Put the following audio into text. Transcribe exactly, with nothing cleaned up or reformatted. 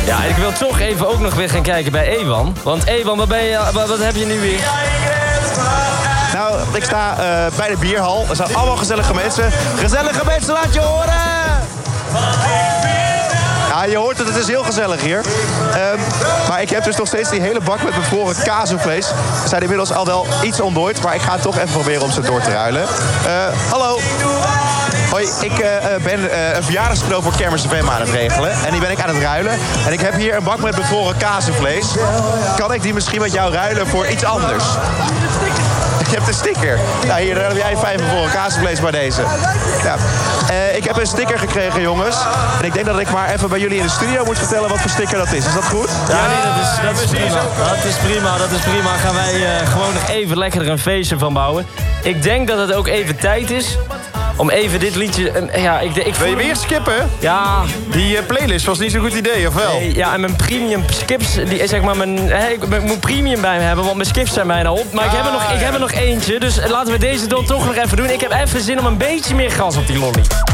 Ja, en ik wil toch even ook nog weer gaan kijken bij Ewan. Want Ewan, wat, ben je, wat, wat heb je nu weer? Nou, ik sta uh, bij de bierhal. Er zijn allemaal gezellige mensen. Gezellige mensen, laat je horen! Ja, je hoort het, het is heel gezellig hier. Um, maar ik heb dus nog steeds die hele bak met bevroren kaasvlees. Ze zijn inmiddels al wel iets ontdooid, maar ik ga het toch even proberen om ze door te ruilen. Uh, hallo. Hoi, ik uh, ben uh, een verjaardagscadeau voor Kermis F M aan het regelen. En die ben ik aan het ruilen. En ik heb hier een bak met bevroren kaasvlees. Kan ik die misschien met jou ruilen voor iets anders? Je hebt een sticker. Nou, hier ruilen jij vijf bevroren kaasvlees bij deze. Ja. Uh, ik heb een sticker gekregen, jongens. En ik denk dat ik maar even bij jullie in de studio moet vertellen wat voor sticker dat is. Is dat goed? Ja, nee, dat is, dat is prima. Dat is prima, dat is prima. Gaan wij uh, gewoon nog even lekker er een feestje van bouwen. Ik denk dat het ook even tijd is om even dit liedje... Uh, ja, ik, ik Wil je weer skippen? Ja. Die uh, playlist was niet zo'n goed idee, of wel? Nee, ja, en mijn premium skips, die, zeg maar, mijn, hey, ik moet premium bij me hebben, want mijn skips zijn bijna op. Maar ah, ik, heb er nog, ik heb er nog eentje, dus laten we deze dan toch nog even doen. Ik heb even zin om een beetje meer gas op die lolly.